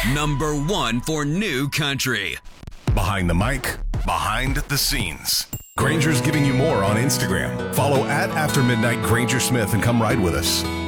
Number 1 for new country. Behind the mic, behind the scenes. Granger's giving you more on Instagram. Follow at After Midnight Granger Smith and come ride with us.